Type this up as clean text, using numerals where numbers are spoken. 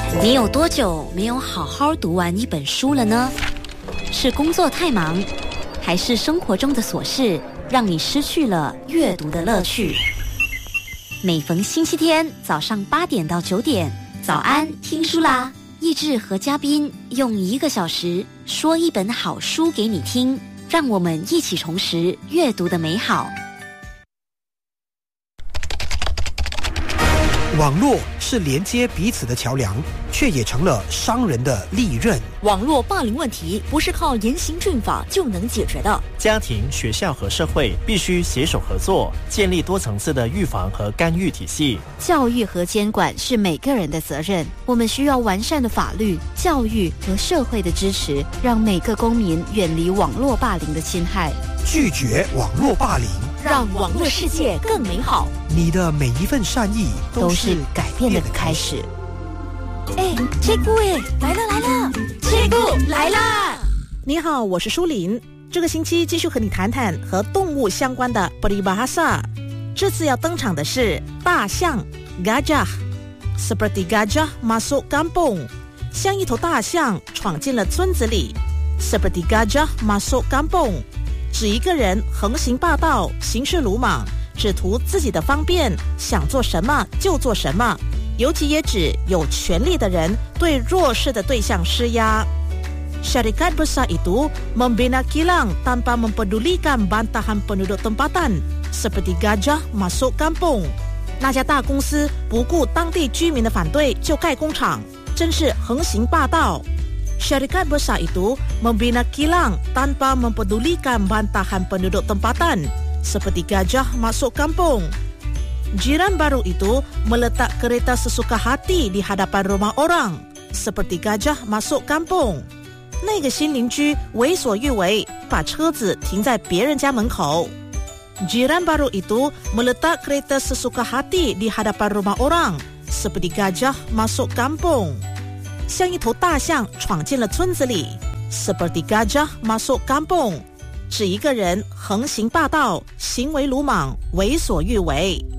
你有多久没有好好读完一本书了呢？是工作太忙，还是生活中的琐事让你失去了阅读的乐趣？每逢星期天早上8点到9点，早安听书啦！奕志和嘉宾用1个小时说一本好书给你听，让我们一起重拾阅读的美好。 网络是连接彼此的桥梁，却也成了商人的利刃。 网络霸凌问题不是靠严刑峻法就能解决的， 家庭、学校和社会必须携手合作，建立多层次的预防和干预体系。 教育和监管是每个人的责任，我们需要完善的法律、教育和社会的支持，让每个公民远离网络霸凌的侵害， 拒绝网络霸凌， 让网络世界更美好。 你的每一份善意都是改变的开始。切姑来了，切姑来啦！ 你好，我是舒琳。这个星期继续和你谈谈和动物相关的 peribahasa。这次要登场的是大象 gajah。 Seperti gajah masuk kampung， 像一头大象闯进了村子里。 Seperti gajah masuk kampung， 指一个人横行霸道，行事鲁莽，只图自己的方便，想做什么就做什么，尤其也指有权力的人对弱势的对象施压。Syarikat besar itu membina kilang tanpa mempedulikan bantahan penduduk tempatan, seperti gajah masuk kampung。 那家大公司不顾当地居民的反对就盖工厂，真是横行霸道。Syarikat besar itu membina kilang tanpa mempedulikan bantahan penduduk tempatan, seperti gajah masuk kampung。 Jiran baru itu meletak kereta sesuka hati di hadapan rumah orang, seperti gajah masuk kampung。 那个新邻居为所欲为，把车子停在别人家门口。 Jiran baru itu meletak kereta sesuka hati di hadapan rumah orang, seperti gajah masuk kampung。 像一头大象闯进了村子里， seperti gajah masuk kampung， 指一个人横行霸道，行为鲁莽，为所欲为。